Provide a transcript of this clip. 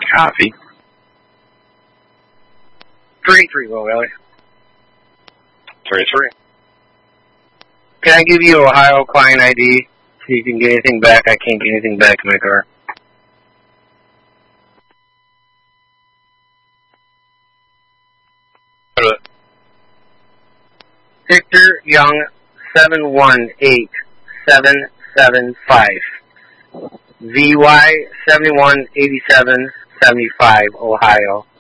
Copy. 3-3, Will Valley. 3-3. Can I give you Ohio client ID so you can get anything back? I can't get anything back in my car. Victor Young 718775. VY 718775, Ohio.